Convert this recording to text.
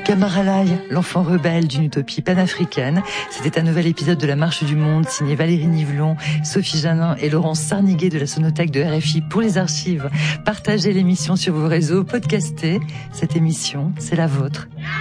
Kamaralai, l'enfant rebelle d'une utopie panafricaine. C'était un nouvel épisode de La Marche du Monde, signé Valérie Nivelon, Sophie Janin et Laurence Sarniguet de la Sonothèque de RFI pour les archives. Partagez l'émission sur vos réseaux, podcastez. Cette émission, c'est la vôtre.